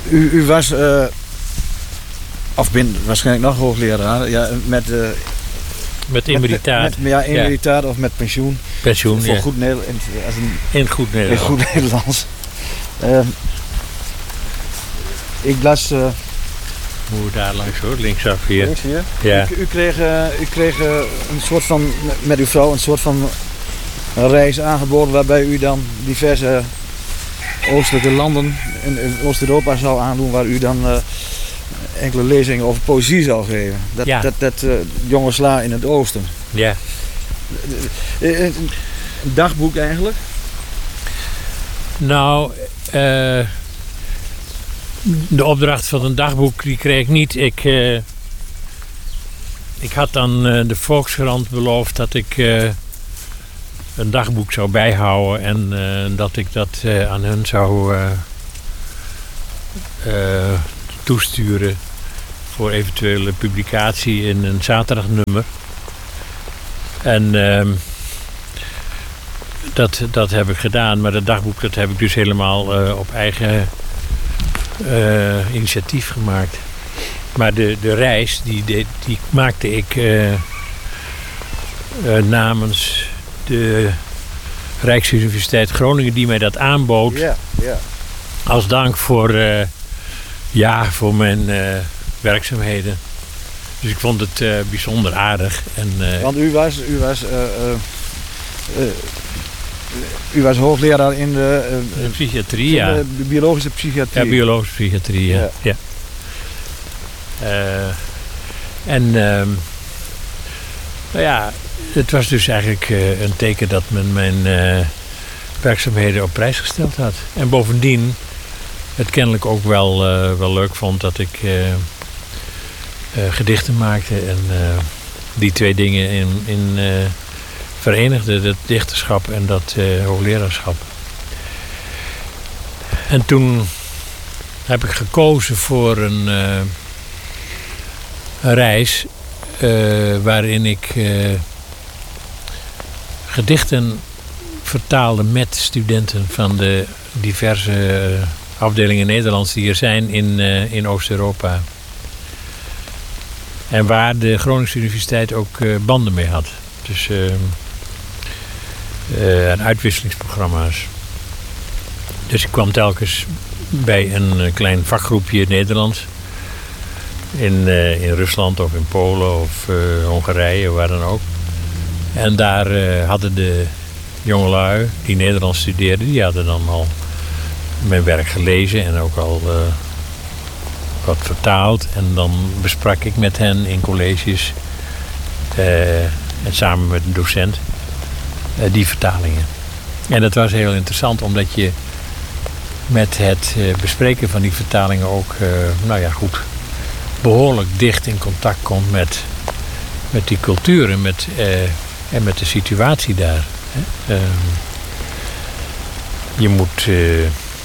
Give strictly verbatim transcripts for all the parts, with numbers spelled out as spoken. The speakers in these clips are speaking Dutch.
U, u was, uh, of bent waarschijnlijk nog hoogleraar, ja, met... Uh, met emeritaat. Met, met, ja, emeritaat ja. Of met pensioen. Pensioen, Voor ja. goed Nederlands. In, in goed Nederlands. In goed Nederlands. Uh, ik las... Uh, Hoe daar langs hoor, linksaf hier. Links hier? Ja. U, u kreeg, uh, u kreeg uh, een soort van, met uw vrouw, een soort van reis aangeboden waarbij u dan diverse oostelijke landen in, in Oost-Europa zou aandoen, waar u dan uh, enkele lezingen over poëzie zou geven. Dat, ja. dat, dat uh, jonge sla in het oosten. Ja. Een dagboek eigenlijk? Nou, uh, de opdracht van een dagboek die kreeg ik niet. Ik, uh, ik had aan uh, de Volkskrant beloofd dat ik uh, een dagboek zou bijhouden en uh, dat ik dat uh, aan hun zou uh, uh, toesturen voor eventuele publicatie in een zaterdagnummer. En uh, dat, dat heb ik gedaan, maar dat dagboek dat heb ik dus helemaal uh, op eigen uh, initiatief gemaakt. Maar de, de reis die, die, die maakte ik uh, uh, namens de Rijksuniversiteit Groningen die mij dat aanbood. Yeah, yeah. Als dank voor, uh, ja, voor mijn uh, werkzaamheden. Dus ik vond het uh, bijzonder aardig. En, uh, Want u was, u was, uh, uh, uh, u was hoogleraar in de, uh, de psychiatrie, ja. De, de biologische psychiatrie. Ja, biologische psychiatrie, ja. ja. ja. Uh, en uh, nou ja, het was dus eigenlijk uh, een teken dat men mijn uh, werkzaamheden op prijs gesteld had. En bovendien het kennelijk ook wel, uh, wel leuk vond dat ik uh, uh, gedichten maakte en uh, die twee dingen in, in uh, verenigde, dat dichterschap en dat uh, hoogleraarschap. En toen heb ik gekozen voor een, uh, een reis uh, waarin ik uh, gedichten vertaalde met studenten van de diverse uh, afdelingen Nederlands die er zijn in, uh, in Oost-Europa. En waar de Groningse Universiteit ook uh, banden mee had. Dus uh, uh, uitwisselingsprogramma's. Dus ik kwam telkens bij een uh, klein vakgroepje Nederlands. In, uh, in Rusland of in Polen of uh, Hongarije, waar dan ook. En daar uh, hadden de jongelui die Nederlands studeerden, die hadden dan al mijn werk gelezen en ook al uh, wat vertaald. En dan besprak ik met hen in colleges uh, en samen met een docent uh, die vertalingen. En dat was heel interessant omdat je met het uh, bespreken van die vertalingen ook, uh, nou ja goed, behoorlijk dicht in contact komt met, met die cultuur en met, uh, en met de situatie daar. Hè. Uh, je moet, uh,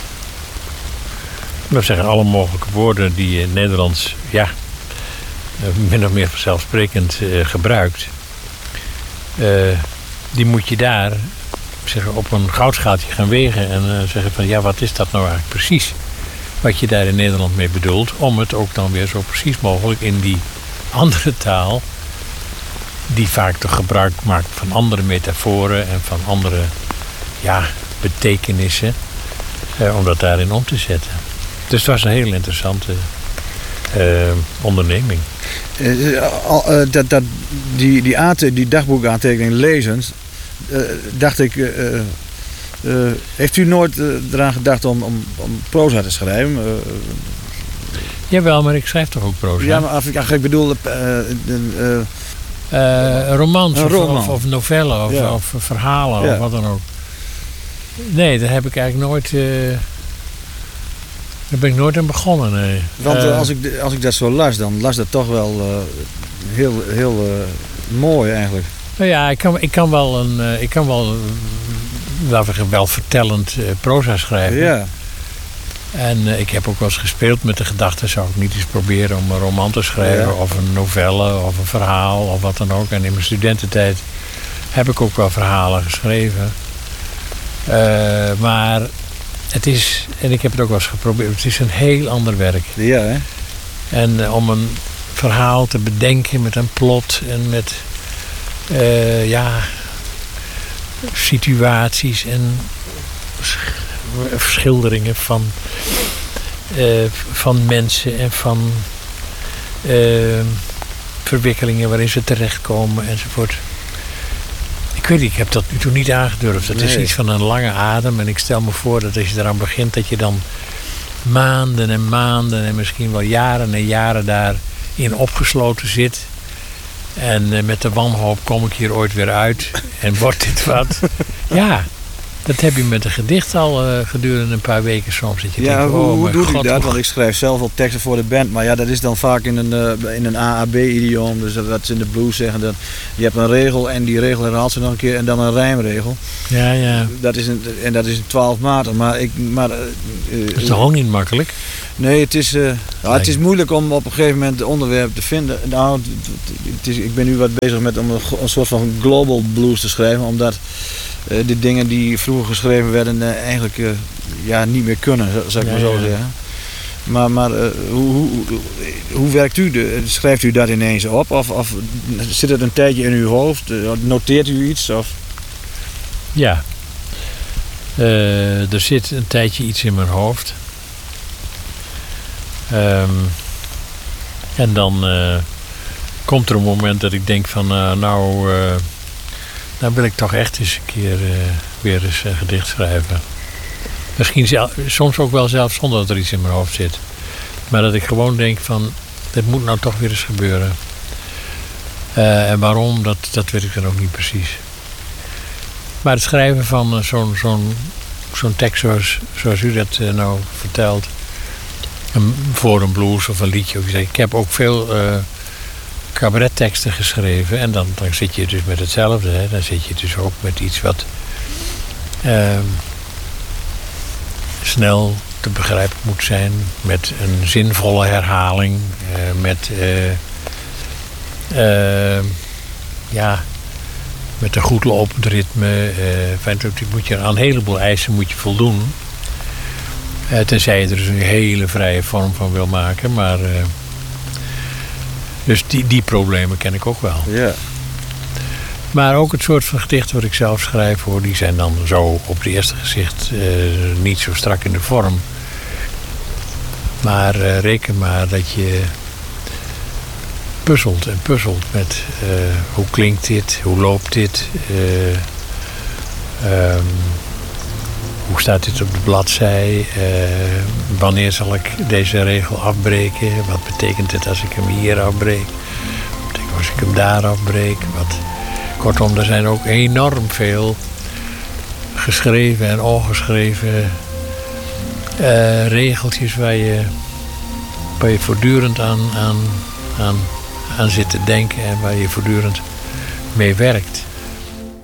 nou zeggen, alle mogelijke woorden die je in het Nederlands, ja, uh, min of meer vanzelfsprekend uh, gebruikt, uh, die moet je daar zeggen, op een goudschaaltje gaan wegen en uh, zeggen van ja, wat is dat nou eigenlijk precies? Wat je daar in Nederland mee bedoelt, om het ook dan weer zo precies mogelijk in die andere taal, die vaak toch gebruik maakt van andere metaforen en van andere ja, betekenissen, eh, om dat daarin om te zetten. Dus het was een heel interessante eh, onderneming. Uh, uh, uh, dat, dat, die, die, aante, die dagboekaantekening lezend, uh, dacht ik, uh, uh, heeft u nooit uh, eraan gedacht om, om, om proza te schrijven? Uh, Jawel, maar ik schrijf toch ook proza? Ja, maar af, ik, ik bedoel... Uh, uh, Uh, romans een of, roman. of, of novellen of, ja. of verhalen ja. of wat dan ook. Nee, daar heb ik eigenlijk nooit... Uh, daar ben ik nooit aan begonnen, nee. Want uh, uh, als, ik, als ik dat zo las, dan las dat toch wel uh, heel, heel uh, mooi eigenlijk. Nou ja, ik kan, ik kan wel een... Uh, ik kan wel, uh, laten we zeggen, wel vertellend uh, proza schrijven. Ja. En uh, ik heb ook wel eens gespeeld met de gedachte, zou ik niet eens proberen om een roman te schrijven, ja. Of een novelle of een verhaal of wat dan ook. En in mijn studententijd heb ik ook wel verhalen geschreven. Uh, maar het is, en ik heb het ook wel eens geprobeerd, het is een heel ander werk. Ja, hè? En uh, om een verhaal te bedenken met een plot en met uh, ja, situaties en schilderingen van, uh, van mensen en van uh, verwikkelingen waarin ze terechtkomen enzovoort. Ik weet niet, ik heb dat nu toen niet aangedurfd. Het nee. is iets van een lange adem en ik stel me voor dat als je eraan begint dat je dan maanden en maanden en misschien wel jaren en jaren daarin opgesloten zit. En uh, met de wanhoop kom ik hier ooit weer uit en wordt dit wat. Ja, dat heb je met een gedicht al uh, gedurende een paar weken soms. Dat je ja, denkt, hoe, oh, hoe doet u God, dat? hoe... Want ik schrijf zelf al teksten voor de band. Maar ja, dat is dan vaak in een, uh, in een A A B-idioom. Dus dat ze in de blues zeggen. Dat je hebt een regel en die regel herhaalt ze nog een keer. En dan een rijmregel. Ja, ja. Dat is een, en dat is twaalf maten. Maar ik... Maar, uh, uh, dat is toch ook niet makkelijk? Nee, het is, uh, ja, het is moeilijk om op een gegeven moment het onderwerp te vinden. Nou, het is, ik ben nu wat bezig met om een, een soort van global blues te schrijven. Omdat uh, de dingen die vroeger geschreven werden uh, eigenlijk uh, ja, niet meer kunnen, zou ik ja, maar zo ja. zeggen. Maar, maar uh, hoe, hoe, hoe werkt u? De, schrijft u dat ineens op? Of, of zit het een tijdje in uw hoofd? Noteert u iets? Of? Ja. Uh, er zit een tijdje iets in mijn hoofd. Um, en dan uh, komt er een moment dat ik denk van uh, nou, uh, nou wil ik toch echt eens een keer uh, weer eens een gedicht schrijven. Misschien zelf, soms ook wel zelf zonder dat er iets in mijn hoofd zit. Maar dat ik gewoon denk van dit moet nou toch weer eens gebeuren. Uh, en waarom, dat, dat weet ik dan ook niet precies. Maar het schrijven van uh, zo'n, zo'n, zo'n tekst zoals, zoals u dat uh, nou vertelt. Voor een blues of een liedje. Of ik heb ook veel uh, cabaretteksten geschreven. En dan, dan zit je dus met hetzelfde. Hè. Dan zit je dus ook met iets wat uh, snel te begrijpen moet zijn. Met een zinvolle herhaling. Uh, met uh, uh, ja, met een goed lopend ritme. Uh, moet je, aan een heleboel eisen moet je voldoen. Uh, tenzij je er dus een hele vrije vorm van wil maken. Maar uh, dus die, die problemen ken ik ook wel. Ja. Maar ook het soort van gedichten wat ik zelf schrijf, hoor, die zijn dan zo op het eerste gezicht uh, niet zo strak in de vorm. Maar uh, reken maar dat je puzzelt en puzzelt met uh, hoe klinkt dit, hoe loopt dit, uh, um, hoe staat dit op de bladzij, uh, wanneer zal ik deze regel afbreken, wat betekent het als ik hem hier afbreek, wat betekent het als ik hem daar afbreek. Wat... Kortom, er zijn ook enorm veel geschreven en ongeschreven uh, regeltjes waar je, waar je voortdurend aan, aan, aan, aan zit te denken en waar je voortdurend mee werkt.